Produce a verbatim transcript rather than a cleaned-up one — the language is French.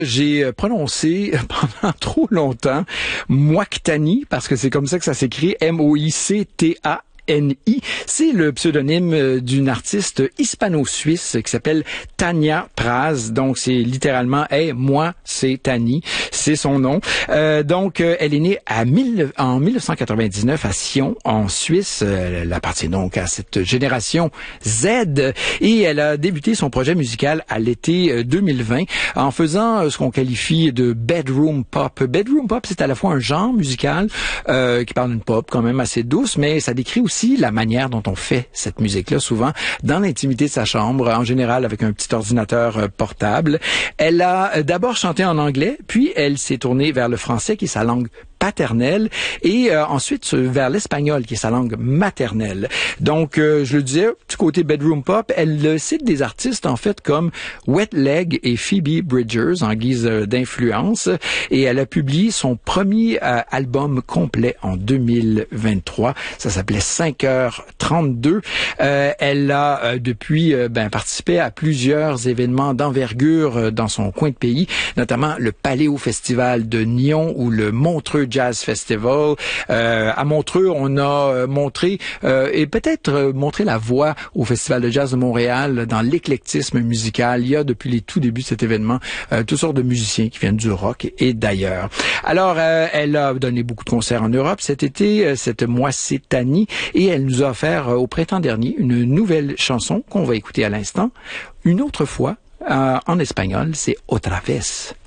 J'ai prononcé pendant trop longtemps Mouaktani, parce que c'est comme ça que ça s'écrit, M O I C T A N I. C'est le pseudonyme d'une artiste hispano-suisse qui s'appelle Tania Praz. Donc, c'est littéralement « Hey, moi, c'est Tani ». C'est son nom. Euh, donc, euh, elle est née à mille, en dix-neuf cent quatre-vingt-dix-neuf à Sion, en Suisse. Elle appartient donc à cette génération Z. Et elle a débuté son projet musical à l'été deux mille vingt en faisant ce qu'on qualifie de bedroom pop. Bedroom pop, c'est à la fois un genre musical euh, qui parle d'une pop quand même assez douce, mais ça décrit aussi la manière dont on fait cette musique-là, souvent dans l'intimité de sa chambre, en général avec un petit ordinateur portable. Elle a d'abord chanté en anglais, puis elle s'est tournée vers le français, qui est sa langue paternelle, et euh, ensuite vers l'espagnol, qui est sa langue maternelle. Donc, euh, je le disais, du côté bedroom pop, elle cite des artistes, en fait, comme Wet Leg et Phoebe Bridgers, en guise euh, d'influence, et elle a publié son premier euh, album complet en deux mille vingt-trois. Ça s'appelait cinq heures trente-deux. Euh, elle a, euh, depuis, euh, ben, participé à plusieurs événements d'envergure euh, dans son coin de pays, notamment le Paléo Festival de Nyon ou le Montreux Jazz Festival. Euh, à Montreux, on a euh, montré euh, et peut-être euh, montré la voie au Festival de Jazz de Montréal dans l'éclectisme musical. Il y a depuis les tout débuts de cet événement euh, toutes sortes de musiciens qui viennent du rock et, et d'ailleurs. Alors, euh, elle a donné beaucoup de concerts en Europe cet été, euh, cette Moi c'est Tani, et elle nous a offert euh, au printemps dernier une nouvelle chanson qu'on va écouter à l'instant. Une autre fois, euh, en espagnol, c'est Otra vez.